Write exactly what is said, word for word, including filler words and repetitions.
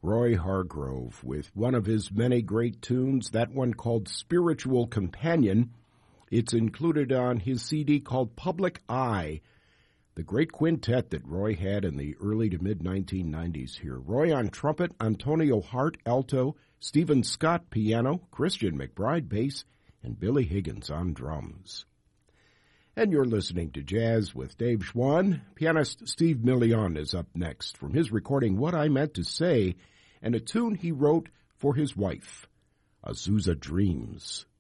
Roy Hargrove with one of his many great tunes, that one called Spiritual Companion. It's included on his C D called Public Eye, the great quintet that Roy had in the early to mid nineteen nineties here. Roy on trumpet, Antonio Hart alto, Stephen Scott piano, Christian McBride bass, and Billy Higgins on drums. And you're listening to Jazz with Dave Schwann. Pianist Steve Million is up next from his recording What I Meant to Say, and a tune he wrote for his wife, Azusa Dreams.